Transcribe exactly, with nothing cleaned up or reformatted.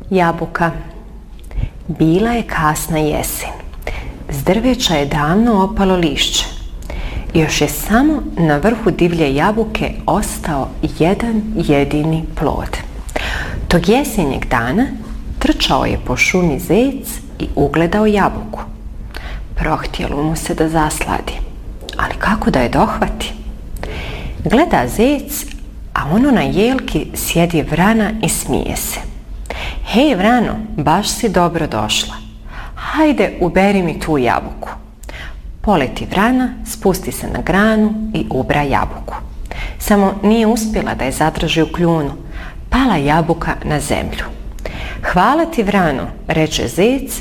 Jabuka. Bila je kasna jesen. S drveća je davno opalo lišće. Još je samo na vrhu divlje jabuke ostao jedan jedini plod. Tog jesenjeg dana trčao je po šumi zec i ugledao jabuku. Prohtjelo mu se da zasladi, ali kako da je dohvati? Gleda zec, a ono na jelki sjedi vrana i smije se. Hej vrano, baš si dobro došla. Hajde, uberi mi tu jabuku. Poleti vrana, spusti se na granu i ubra jabuku. Samo nije uspjela da je zadrži u kljunu. Pala jabuka na zemlju. Hvala ti vrano, reče zec